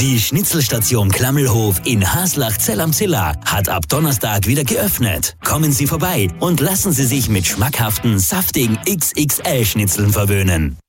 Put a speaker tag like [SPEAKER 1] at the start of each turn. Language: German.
[SPEAKER 1] Die Schnitzelstation Klammelhof in Haslach-Zell am Ziller hat ab Donnerstag wieder geöffnet. Kommen Sie vorbei und lassen Sie sich mit schmackhaften, saftigen XXL-Schnitzeln verwöhnen.